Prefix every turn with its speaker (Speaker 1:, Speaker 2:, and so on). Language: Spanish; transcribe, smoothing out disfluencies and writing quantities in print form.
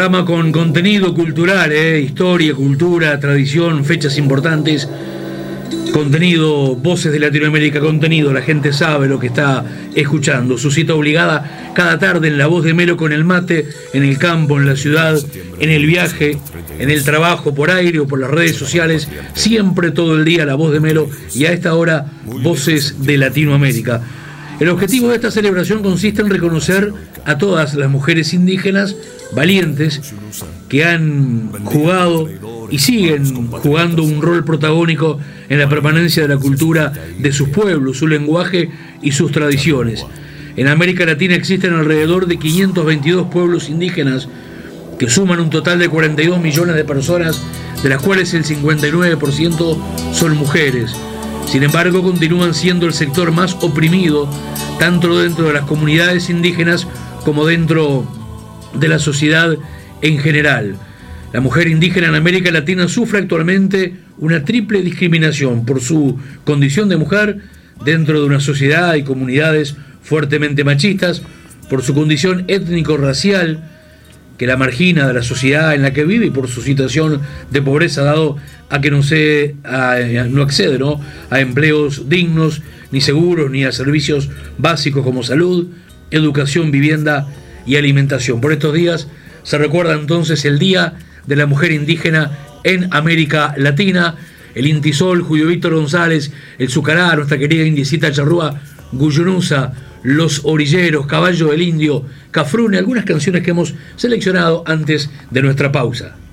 Speaker 1: programa con contenido cultural, historia, cultura, tradición, fechas importantes, contenido, voces de Latinoamérica, contenido, la gente sabe lo que está escuchando. Su cita obligada cada tarde en La Voz de Melo con el mate, en el campo, en la ciudad, en el viaje, en el trabajo, por aire o por las redes sociales, siempre todo el día La Voz de Melo y a esta hora voces de Latinoamérica. El objetivo de esta celebración consiste en reconocer a todas las mujeres indígenas valientes que han jugado y siguen jugando un rol protagónico en la permanencia de la cultura de sus pueblos, su lenguaje y sus tradiciones. En América Latina existen alrededor de 522 pueblos indígenas que suman un total de 42 millones de personas, de las cuales el 59% son mujeres. Sin embargo, continúan siendo el sector más oprimido, tanto dentro de las comunidades indígenas como dentro de la sociedad en general. La mujer indígena en América Latina sufre actualmente una triple discriminación por su condición de mujer dentro de una sociedad y comunidades fuertemente machistas, por su condición étnico-racial que la margina de la sociedad en la que vive y por su situación de pobreza, dado a que no accede a empleos dignos, ni seguros, ni a servicios básicos como salud, educación, vivienda y alimentación. Por estos días se recuerda entonces el Día de la Mujer Indígena en América Latina. El Intisol, Julio Víctor González, el Zucará, nuestra querida indiecita charrúa, Guyunusa, Los Orilleros, Caballo del Indio, Cafrune, algunas canciones que hemos seleccionado antes de nuestra pausa.